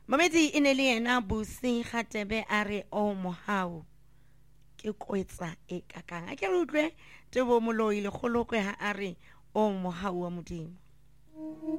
Mamedi e ne le yena Busi Kgatebe a re o mohau ke kwetsa e kakang a ke re utlwe Tebo Moloi le kgolokwe ha a re o mohau wa Modimo.